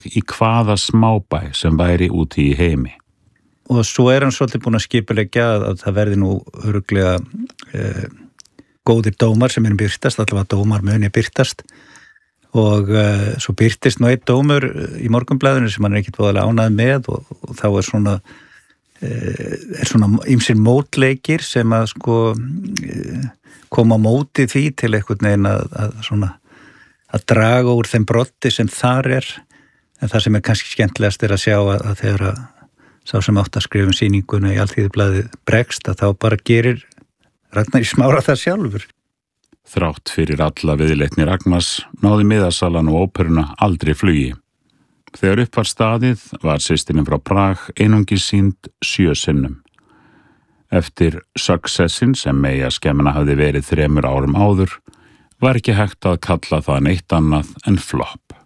í hvaða smábæ sem væri úti í heimi. Og svo hann svolítið búin að skipuleggja að það verði nú örugglega góðir dómar sem birtast, allavega dómar muni birtast og svo birtist nú einn dómur í Morgunblaðinu sem hann ekkert voðalega ánægður með og þá svona ýmsir mótleikir sem að koma á móti því til einhvern veginn að draga úr þeim brotti sem þar en það sem kannski skemmtilegast að sjá að þegar að sá sem átt að skrifa sýninguna í Alþýðublaðið bregst að þá bara gerir Ragnar í Smára það sjálfur. Þrátt fyrir alla viðleitni Ragnars náði miðasalan og óperuna aldrei flugi. Þegar upp var staðið var systirinn frá Prag einungis sýnd 7 sinnum. Eftir Successin sem Meyjaskemmuna hafði verið 3 árum áður var ekki hægt að kalla það neitt annað en flop.